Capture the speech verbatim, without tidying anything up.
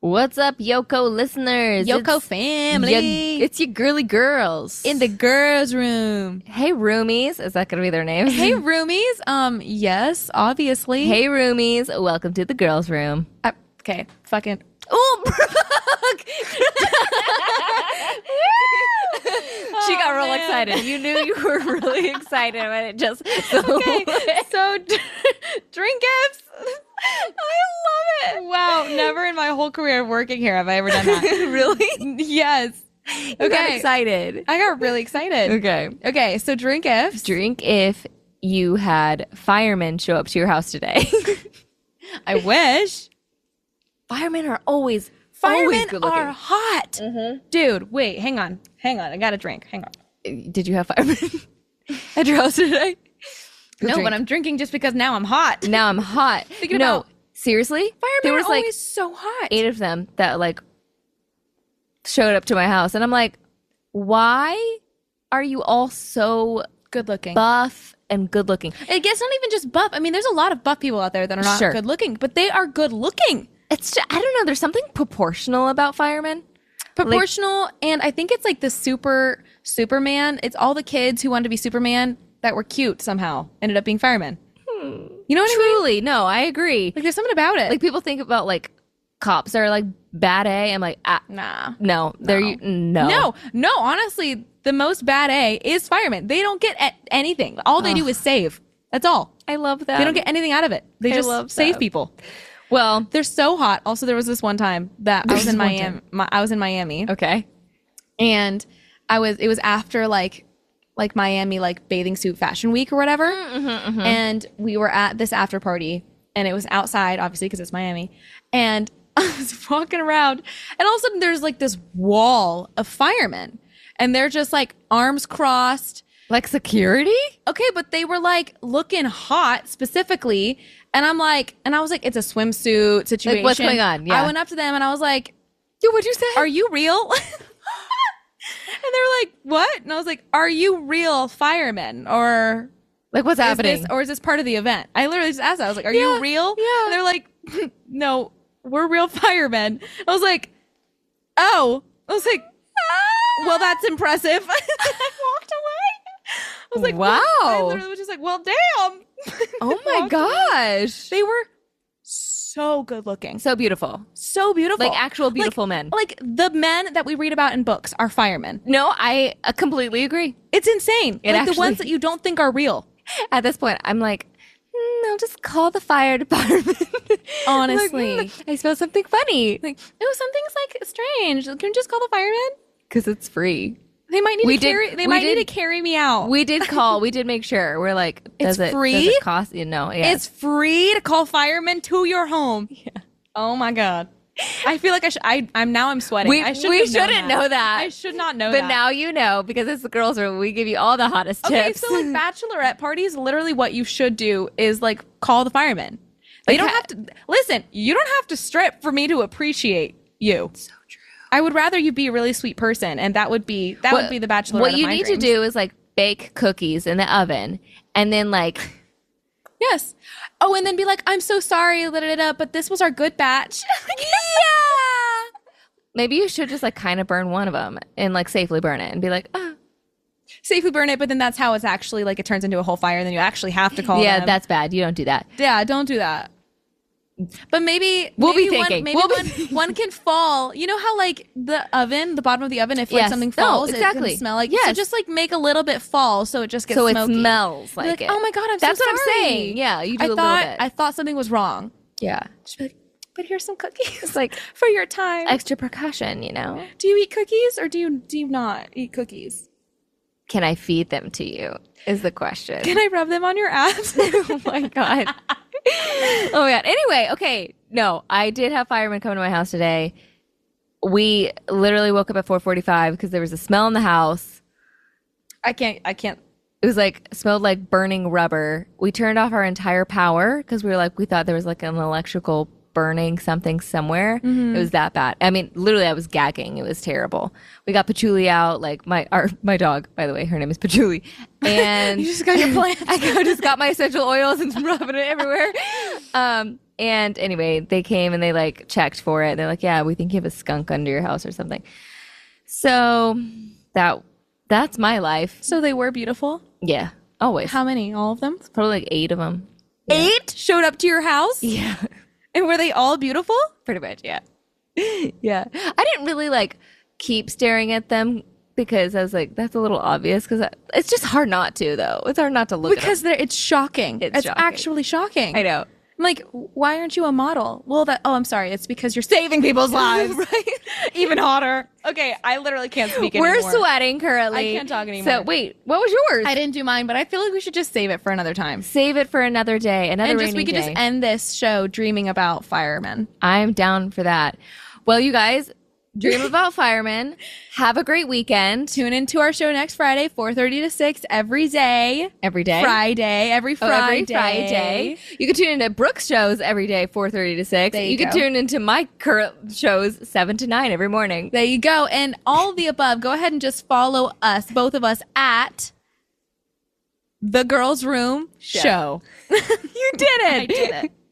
What's up, Yoko listeners? Yoko it's family. Your, it's your girly girls. In the girls' room. Hey, roomies. Is that going to be their names? Hey, roomies. Um, yes, obviously. Hey, roomies. Welcome to the girls' room. Uh, okay, fucking. Oh, Brooke! She got real man. excited. You knew you were really excited when it just... Okay, so d- drink gifts. I love it. Wow, never in my whole career of working here have I ever done that. Really? Yes. You Okay. got excited. I got really excited. Okay. Okay, so drink gifts. Drink if you had firemen show up to your house today. I wish. Firemen are always, Firemen always good looking. are hot. Mm-hmm. Dude, wait, hang on. Hang on. I got a drink. Hang on. Did you have firemen at your house today? Go no, drink. but I'm drinking just because now I'm hot. Now I'm hot. Thinking no, about- seriously? Firemen There was are like always so hot. eight of them that like showed up to my house. And I'm like, why are you all so Good looking. buff and good looking? I guess not even just buff. I mean, there's a lot of buff people out there that are not Sure. good looking, but they are good looking. It's just, I don't know. There's something proportional about firemen. Proportional, and I think it's like the super Superman. It's all the kids who wanted to be Superman that were cute somehow ended up being firemen. Hmm. You know what I mean? Truly, no, I agree. Like there's something about it. Like people think about like cops are like bad A. I'm like, ah, nah. no, they're No. no, No, no, honestly, the most bad A is firemen. They don't get a- anything. All they do is save. That's all. I love that. They don't get anything out of it. They I just love save that. people. Well, They're so hot. Also, there was this one time that I There's was in one Miami. time. My, I was in Miami, okay. and I was. It was after like, like Miami like bathing suit fashion week or whatever, Mm-hmm, and we were at this after party, and it was outside, obviously because it's Miami, and I was walking around, and all of a sudden there's like this wall of firemen, and they're just like arms crossed. Like security? Okay, but they were like looking hot specifically. And I'm like, and I was like, it's a swimsuit situation. Like, what's going on? Yeah. I went up to them and I was like, Dude, what'd you say? are you real? And they were like, what? And I was like, are you real firemen? Or like what's is happening? this, or is this part of the event? I literally just asked that. I was like, are Yeah, you real? yeah. And they're like, no, we're real firemen. I was like, oh. I was like, well, that's impressive. And I walked away. I was like, Wow. I literally was just like, well, damn. Oh my Walked away. gosh. They were so good looking. So beautiful. So beautiful. Like actual beautiful Like- men. Like the men that we read about in books are firemen. No, I uh, completely agree. It's insane. It like actually- the ones that you don't think are real. At this point, I'm like, mm, I'll just call the fire department. I'm like, Honestly. "Mm, I smell something funny. Like, oh, something's like strange. Can you just call the firemen? Because it's free. They might need We to did- carry. They we might did- need to carry me out. We did call. We did make sure. We're like, does It's it, free? Does it cost you? No, yeah. It's free to call firemen to your home. Yeah. Oh my god. I feel like I should. I. I'm now. I'm sweating. We- I shouldn't we have known shouldn't know that. I should not know but that. now you know because it's the girls' room. We give you all the hottest Okay, tips. so like bachelorette parties, literally what you should do is like call the firemen. They Like, don't ha- have to listen. You don't have to strip for me to appreciate you. so true. I would rather you be a really sweet person, and that would be that would be the bachelorette. What of you my need dreams. to do is like bake cookies in the oven, and then like yes. Oh, and then be like, I'm so sorry, da, da, da, but this was our good batch. yeah. Maybe you should just like kind of burn one of them and like safely burn it and be like, oh. Safely burn it, but then that's how it's actually like it turns into a whole fire, and then you actually have to call yeah, them. that's bad. You don't do that. Yeah, don't do that. But maybe We'll be maybe one- thinking. maybe We'll be one, thinking. one can fall. You know how like the oven, the bottom of the oven, if like Yes. something No, falls, it exactly. can smell like. Yes. So just like make a little bit fall, so it just gets So it smoky. smells Be like, like, it. oh my god, I'm That's so what I'm sorry. saying. Yeah, you do I a thought little bit. I thought something was wrong. yeah, Just be like, but here's some cookies. it's like for your time. extra percussion. You know, Do you eat cookies or do you do you not eat cookies? can I feed them to you? Is the question. Can I rub them on your abs? Oh my god. Oh my god. Anyway, okay. No, I did have firemen come to my house today. We literally woke up at four forty-five because there was a smell in the house. I can't. I can't. It was like smelled like burning rubber. We turned off our entire power because we were like we thought there was like an electrical burning something somewhere. Mm-hmm. It was that bad. I mean, literally, I was gagging. It was terrible. We got Patchouli out, like my our my dog, by the way, her name is Patchouli, and You just got your plant. I go- just got my essential oils and rubbing it everywhere. Um, And anyway, they came and they like checked for it. They're like, yeah, we think you have a skunk under your house or something. So that that's my life. So they were beautiful. Yeah, always. How many? All of them? Probably like eight of them. Eight showed up to your house? Yeah, And were they all beautiful? pretty much. Yeah, yeah. I didn't really like keep staring at them because I was like, that's a little obvious. Because it's just hard not to, though. It's hard not to look. Because at they're- it's shocking. It's It's, shocking. actually shocking. them. I know. I'm like, why aren't you a model? Well, that. Oh, I'm sorry. It's because you're saving people's lives. Right? Even hotter. Okay, I literally can't speak We're anymore. sweating currently. I can't talk anymore. So wait, what was yours? I didn't do mine, but I feel like we should just save it for another time. Save it for another day. Another And rainy just we could day. just end this show dreaming about firemen. I'm down for that. Well, you guys, dream about firemen. Have a great weekend. Tune into our show next Friday, four thirty to six every day. Every day. Friday, every Oh, Friday. every Friday. You can tune into Brooke's shows every day, four thirty to six. There you can go. tune into my current shows, seven to nine every morning. There you go. And all of the above, go ahead and just follow us, both of us, at The Girls Room Show. You did it. I did it.